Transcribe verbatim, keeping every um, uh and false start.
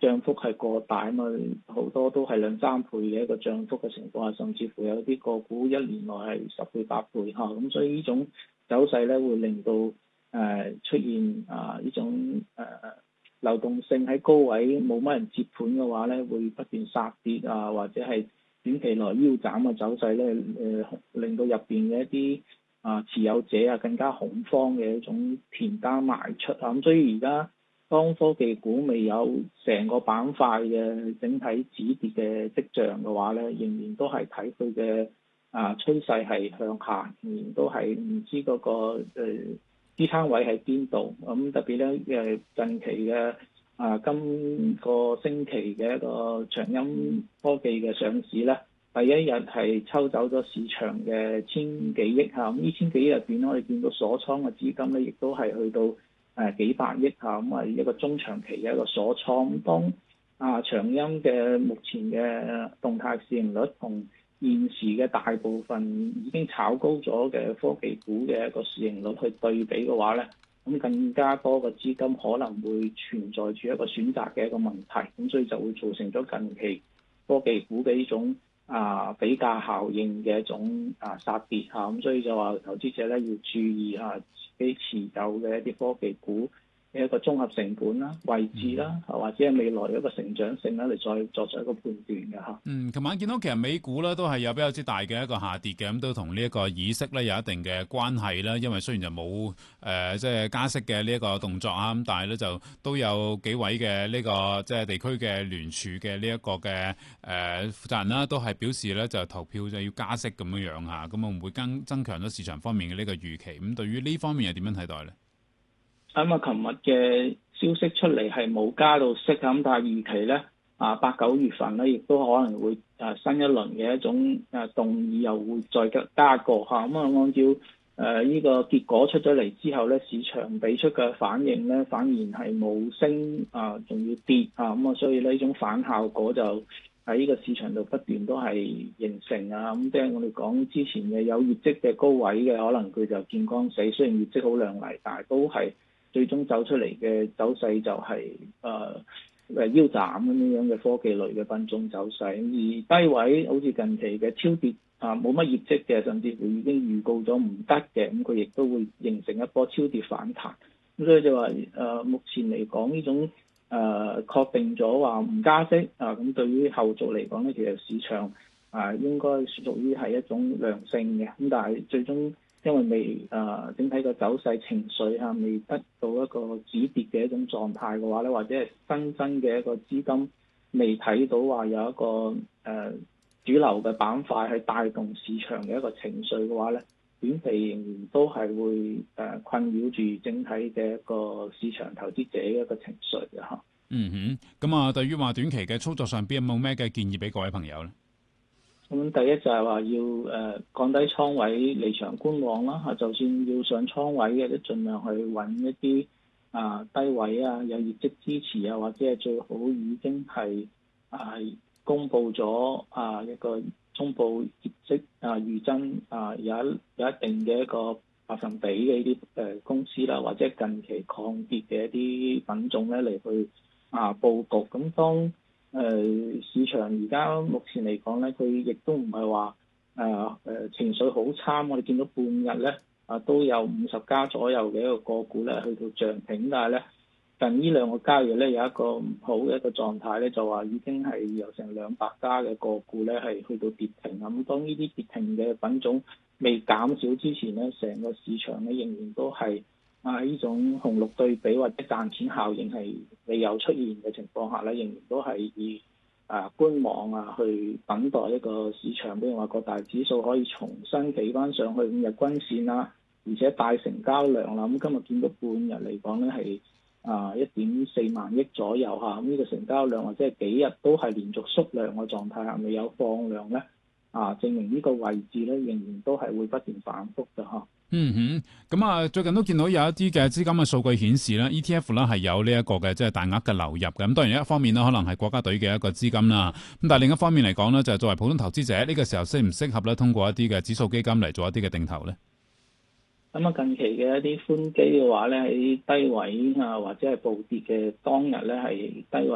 漲幅係過大啊嘛，好多都係兩三倍嘅一個漲幅嘅情況下，甚至乎有啲個股一年內係十倍、八倍嚇，咁所以呢種走勢咧會令到誒、呃、出現啊呢種誒、呃、流動性喺高位冇乜人接盤嘅話咧，會不斷殺跌啊，或者係短期內腰斬嘅走勢咧，誒、呃、令到入邊嘅一啲啊持有者啊更加恐慌嘅一種填單賣出啊，咁所以而家當科技股未有成個板塊嘅整體止跌嘅跡象嘅話咧，仍然都係睇佢嘅啊趨勢係向下，仍然都係唔知嗰、那個誒、呃、支撐位喺邊度。咁、嗯、特別咧誒近期嘅啊今個星期嘅一個長鑫科技嘅上市咧，第一日係抽走咗市場嘅千幾億嚇，咁呢千幾億入邊我哋見到鎖倉嘅資金咧，亦都係去到誒幾百億嚇，咁啊一個中長期嘅一個鎖倉。咁當啊長鑫嘅目前嘅動態市盈率同現時嘅大部分已經炒高咗嘅科技股嘅一個市盈率去對比嘅話咧，咁更加多嘅資金可能會存在住一個選擇嘅一個問題，咁所以就會造成咗近期科技股嘅呢種啊比價效應嘅一種啊殺跌嚇，咁所以就話投資者咧要注意啊自己持有嘅一啲科技股嘅一個綜合成本啦、位置啦，或者係未來一個成長性啦，嚟再作出一個判斷嘅嚇。 嗯，琴晚見到其實美股咧都係有比較之大嘅一個下跌嘅，咁都同呢一個議息咧有一定嘅關係啦。因為雖然就冇誒即係加息嘅呢一個動作啊，咁但係咧就都有幾位嘅呢、這個即係、就是、地區嘅聯儲嘅呢一個嘅誒負責人啦，都係表示咧就投票就要加息咁樣樣嚇，咁會唔會增增強咗市場方面嘅呢個預期？咁對於呢方面又點樣睇待咧？ 咁啊，琴日嘅消息出嚟係冇加到息，咁但係預期咧啊八九月份咧，亦都可能會啊新一輪嘅一種啊動議又會再加加過嚇。咁啊，按照誒呢、呃這個結果出咗嚟之後咧，市場俾出嘅反應咧，反而係冇升啊，仲要跌啊，咁啊，所以呢種反效果就喺呢個市場度不斷都係形成啊。咁即係我哋講之前嘅有業績嘅高位嘅，可能佢就見光死，雖然業績好亮麗，但係都係最終走出嚟嘅走勢就係誒誒腰斬咁樣樣嘅科技類嘅品種走勢，而低位好似近期嘅超跌啊冇乜業績嘅，甚至乎已經預告咗唔得嘅，咁佢亦都會形成一波超跌反彈。咁所以就話誒、呃、目前嚟講呢種誒、呃、確定咗話唔加息啊，咁對於後續嚟講咧，其實市場啊應該屬於係一種良性嘅，咁但係最終因為未誒、呃、整體嘅走勢情緒嚇、啊、未得到一個止跌嘅一種狀態嘅話咧，或者係新增嘅一個資金未睇到話有一個誒、呃、主流嘅板塊去帶動市場嘅一個情緒嘅話咧，短期仍然都係會誒、呃、困擾住整體嘅一個市場投資者嘅一個情緒嘅嚇。 嗯哼，咁啊，對於話短期嘅操作上邊有冇咩嘅建議俾各位朋友咧？ 咁第一就係話要誒、呃、降低倉位離場觀望啦嚇，就算要上倉位嘅，都盡量去揾一啲啊、呃、低位啊，有業績支持啊，或者係最好已經係啊、呃、公佈咗啊一個中部業績啊預增啊有一有一定嘅一個百分比嘅呢啲誒公司啦，或者近期抗跌嘅一啲品種咧嚟去啊佈局。咁當誒、呃、市場而家目前嚟講咧，佢亦都唔係話誒誒情緒好差，我哋見到半日咧啊都有五十家左右嘅一個個股咧去到漲停，但係咧近呢兩個交易日咧有一個唔好嘅一個狀態咧，就話已經係有成兩百家嘅個股咧係去到跌停。咁當呢啲跌停嘅品種未減少之前咧，成個市場咧仍然都係啊呢種紅綠對比或者賺錢效應係未有出現嘅情況下咧，仍然都係以啊觀望啊去等待一個市場，比如話個大指數可以重新企翻上去五日均線啦，而且大成交量啦。咁今日見到半日嚟講咧係啊一點四萬億左右嚇，咁呢個成交量或者係幾日都係連續縮量嘅狀態下，未有放量咧啊，證明呢個位置咧仍然都係會不斷反覆嘅嚇。 嗯哼，咁啊，最近都見到有一啲嘅資金嘅數據顯示咧 ，E T F 啦係有呢一個嘅即係大額嘅流入嘅。咁當然一方面呢，可能係國家隊嘅一個資金啦。咁但係另一方面嚟講呢，就係作為普通投資者，呢個時候適唔適合咧通過一啲嘅指數基金嚟做一啲嘅定投咧？ 咁啊，近期嘅一啲寬基嘅話咧，喺低位啊或者係暴跌嘅當日咧，係低